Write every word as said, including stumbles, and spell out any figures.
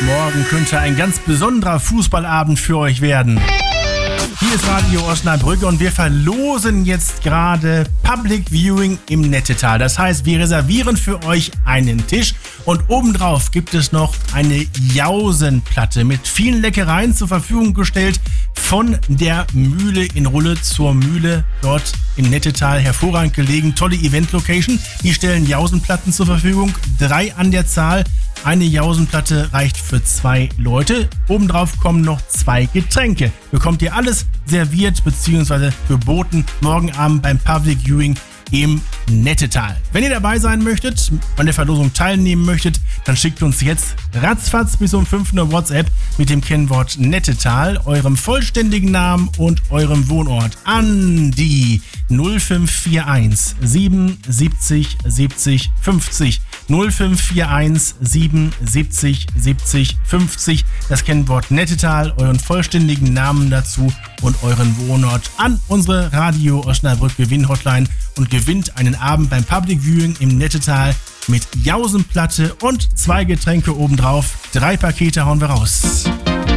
Morgen könnte ein ganz besonderer Fußballabend für euch werden. Hier ist Radio Osnabrück und wir verlosen jetzt gerade Public Viewing im Nettetal. Das heißt, wir reservieren für euch einen Tisch und obendrauf gibt es noch eine Jausenplatte mit vielen Leckereien zur Verfügung gestellt von der Mühle in Rulle zur Mühle dort im Nettetal. Hervorragend gelegen, tolle Event-Location. Die stellen Jausenplatten zur Verfügung, drei an der Zahl. Eine Jausenplatte reicht für zwei Leute. Obendrauf kommen noch zwei Getränke. Bekommt ihr alles serviert bzw. geboten morgen Abend beim Public Viewing im Nettetal. Wenn ihr dabei sein möchtet, an der Verlosung teilnehmen möchtet, dann schickt uns jetzt ratzfatz bis um fünf Uhr WhatsApp mit dem Kennwort Nettetal, eurem vollständigen Namen und eurem Wohnort an die null fünf vier eins siebenundsiebzig siebzig fünfzig. null fünf vier eins siebenundsiebzig siebzig fünfzig. Das Kennwort Nettetal, euren vollständigen Namen dazu und euren Wohnort an unsere Radio Osnabrück Gewinn-Hotline und gewinnt einen Abend beim Public Viewing im Nettetal mit Jausenplatte und zwei Getränke obendrauf. Drei Pakete hauen wir raus.